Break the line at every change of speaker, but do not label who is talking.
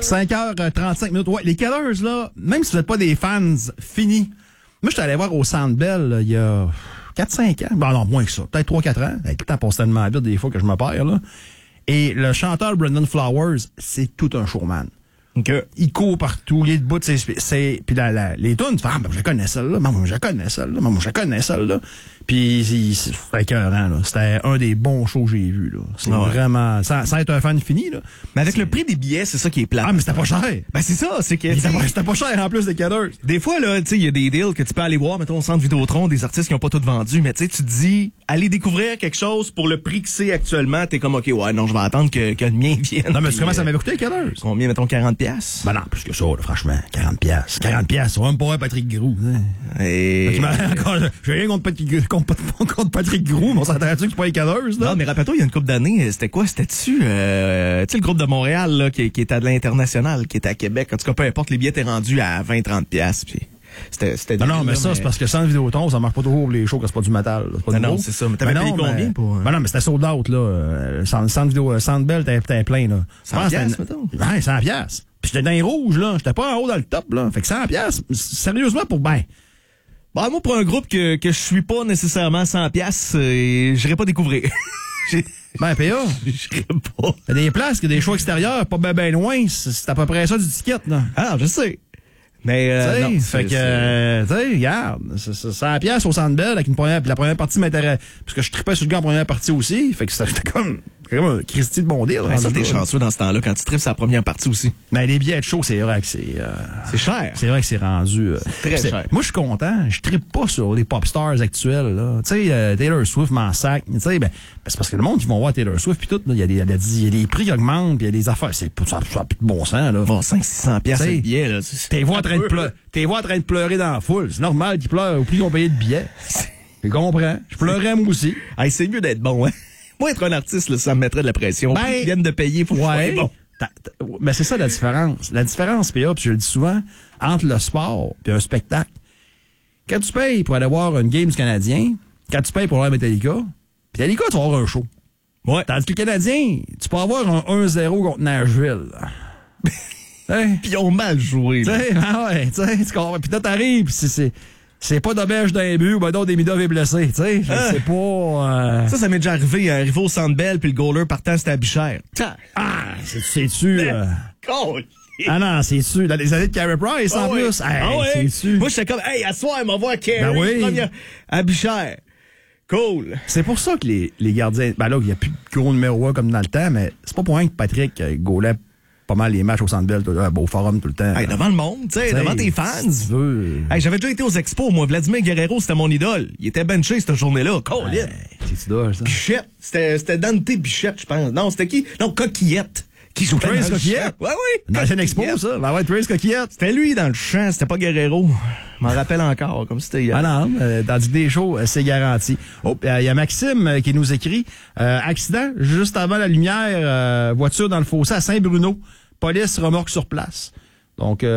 5h35. Ouais, les Killers, là, même si vous n'êtes pas des fans finis, moi, je suis allé voir au Centre Bell, là, il y a 4-5 ans. Bon, non, moins que ça. Peut-être 3-4 ans. Tout le temps passe tellement vite des fois que je me perds, là. Et le chanteur Brendan Flowers, c'est tout un showman.
Okay.
Il court partout, il est debout, puis les tunes, tu fais, je connais celle-là, maman, je connais celle-là, maman, je connais celle-là. Puis c'était écœurant, là. C'était un des bons shows que j'ai vus, là. C'est vraiment, sans être un fan fini, là.
Mais avec le prix des billets, c'est ça qui est plat.
Ah, mais c'était pas cher.
Ben, c'est ça, c'est que.
C'était pas cher en plus des Killers.
Des fois, là, tu sais, il y a des deals que tu peux aller voir, mettons, au centre Vidéotron, des artistes qui ont pas tout vendu, mais tu sais, tu te dis, aller découvrir quelque chose pour le prix que c'est actuellement, t'es comme, OK, ouais, non, je vais attendre que le mien vienne.
Non, mais tu sais comment ça m'avait coûté, les Killers?
Combien, mettons, 40$?
Ben non, plus que ça, là, franchement. 40$. 40$, c'est même pas un Patrick Groux,
Et...
J'ai rien contre Patrick Groux, mais on s'entend-tu que c'est pas les Killers, là?
Non, mais rappelle-toi, il y a une couple d'années, c'était quoi? C'était-tu, tu sais, le groupe de Montréal, là, qui était de l'international, qui était à Québec. En tout cas, peu importe, les billets étaient rendus à 20-30$, puis c'était
non, mais ça, c'est parce que sans Vidéotron, ça marche pas toujours pour les shows quand c'est pas du métal, là. C'est pas
non, c'est ça. Mais t'avais payé combien pour...
Ben non, mais c'était sold out, là. Centre Bell, t'avais plein, là.
100$, mettons?
Ouais, 100$. Puis j'étais dans les rouges, là. J'étais pas en haut dans le top, là. Fait que 100$, sérieusement, pour moi,
pour un groupe que je suis pas nécessairement 100$, j'irai pas découvrir.
PA.
J'irai pas.
Il y a des places, il y a des shows extérieurs, pas ben loin. C'est à peu près ça du ticket, là.
Ah, je sais. Mais, non.
Fait que, tu sais, regarde, c'est 100$ au Centre Bell avec la première partie m'intéresse. Parce que je tripais sur le gars en première partie aussi. Fait que c'était comme un Christy de bon deal.
Ça, t'es chanceux dans ce temps-là quand tu tripes sa première partie aussi.
Mais les billets de show, c'est vrai que c'est
cher.
C'est vrai que c'est rendu.
Très cher.
Moi, je suis content. Je trippe pas sur les pop stars actuels, là. Tu sais, Taylor Swift m'en sac. Tu sais, c'est parce que le monde qui vont voir Taylor Swift puis tout, il y a des prix qui augmentent puis il y a des affaires. Ça n'a plus de bon sens, là.
Bon, 500-600$ le billet, là.
T'es vois en train de pleurer dans la foule. C'est normal qu'ils pleurent au prix qu'ils ont payé de billets. Je comprends. Je pleurais moi aussi.
Hey, c'est mieux d'être bon, hein. Moi, être un artiste, là, ça me mettrait de la pression. Ils viennent de payer, faut que je sois bon.
Mais c'est ça la différence. La différence, PA, puis je le dis souvent, entre le sport et un spectacle. Quand tu payes pour aller voir une game du Canadien, quand tu payes pour voir Metallica, puis Metallica, tu vas avoir un show.
Ouais.
Tandis que le Canadien, tu peux avoir un 1-0 contre Nashville. Hey.
Puis ils ont mal joué.
Tu comprends. Puis là, t'arrives, puis c'est pas d'auberge d'un but ou ben d'autres des Midov est blessé, tu sais. C'est pas...
Ça m'est déjà arrivé au Centre Bell, puis le goaler partant, c'était à Bichère.
C'est-tu... Ah non, c'est-tu. Dans les années de Carey Price, en plus. C'est-tu.
Moi, j'étais comme, hey, à soir, elle m'envoie Carey.
Oui.
À Bichère. Cool.
C'est pour ça que les gardiens... Ben là, il n'y a plus de gros numéro 1 comme dans le temps, mais c'est pas pour rien que Patrick gaulait pas mal les matchs au Centre Bell, au Forum tout le temps.
Hey, devant le monde, tu sais, devant tes fans.
Si tu veux.
Hey, j'avais déjà été aux expos, moi. Vladimir Guerrero, c'était mon idole. Il était benché cette journée-là. Colin.
C'est idole, ça.
Bichette. C'était Dante Bichette, je pense. Non, c'était qui? Non, Coquillette. Qui joue
Trace Coquillette?
Ouais.
Dans la chaîne expo, ça. Ben ouais, Trace Coquillette.
C'était lui dans le champ, c'était pas Guerrero. Je m'en rappelle encore, comme c'était hier.
Ah non, dans des shows, c'est garanti. Oh, il y a Maxime qui nous écrit, accident juste avant la lumière, voiture dans le fossé à Saint-Bruno. Police remorque sur place. Donc,